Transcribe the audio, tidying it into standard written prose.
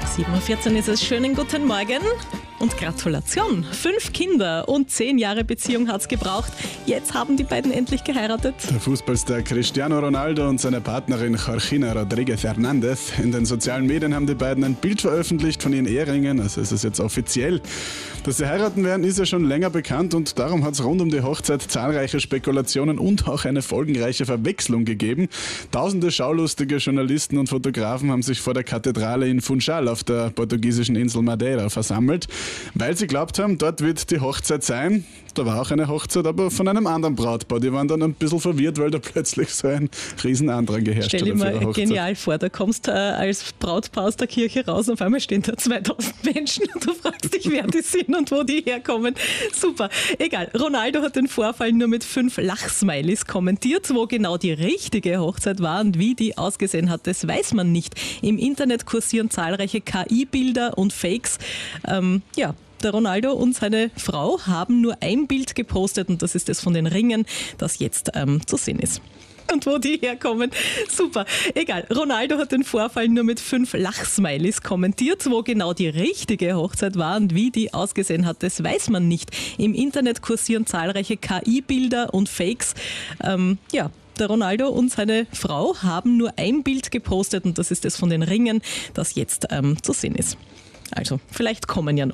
7:14 Uhr ist es. Schönen guten Morgen und Gratulation. 5 Kinder und 10 Jahre Beziehung hat's gebraucht. Jetzt haben die beiden endlich geheiratet. Der Fußballstar Cristiano Ronaldo und seine Partnerin Georgina Rodríguez Hernández. In den sozialen Medien haben die beiden ein Bild veröffentlicht von ihren Eheringen, also ist es jetzt offiziell. Dass sie heiraten werden, ist ja schon länger bekannt und darum hat es rund um die Hochzeit zahlreiche Spekulationen und auch eine folgenreiche Verwechslung gegeben. Tausende schaulustige Journalisten und Fotografen haben sich vor der Kathedrale in Funchal auf der portugiesischen Insel Madeira versammelt, weil sie glaubt haben, dort wird die Hochzeit sein. Da war auch eine Hochzeit, aber von einem anderen Brautpaar. Die waren dann ein bisschen verwirrt, weil da plötzlich so ein Riesenandrang geherrscht hat. Stell dir mal genial vor, da kommst als Brautpaar aus der Kirche raus und auf einmal stehen da 2000 Menschen und du fragst dich, wer die sind und wo die herkommen. Super. Egal, Ronaldo hat den Vorfall nur mit 5 Lachsmileys kommentiert. Wo genau die richtige Hochzeit war und wie die ausgesehen hat, das weiß man nicht. Im Internet kursieren zahlreiche KI-Bilder und Fakes. Der Ronaldo und seine Frau haben nur ein Bild gepostet und das ist das von den Ringen, das jetzt zu sehen ist. Und wo die herkommen, super. Egal, Ronaldo hat den Vorfall nur mit 5 Lachsmileys kommentiert. Wo genau die richtige Hochzeit war und wie die ausgesehen hat, das weiß man nicht. Im Internet kursieren zahlreiche KI-Bilder und Fakes. Der Ronaldo und seine Frau haben nur ein Bild gepostet und das ist das von den Ringen, das jetzt zu sehen ist. Also, vielleicht kommen ja noch.